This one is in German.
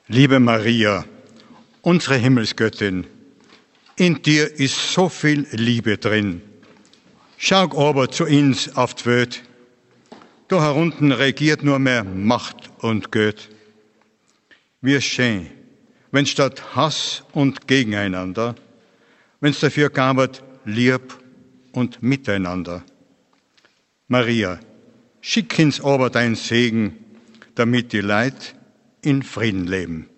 Liebe Maria, unsere Himmelsgöttin, in dir ist so viel Liebe drin. Schau aber zu uns auf die Welt. Da herunten regiert nur mehr Macht und Geld. Wie schön, wenn statt Hass und Gegeneinander, wenn es dafür gabert Lieb und Miteinander. Maria, schick uns aber deinen Segen, damit die Leute in Frieden leben.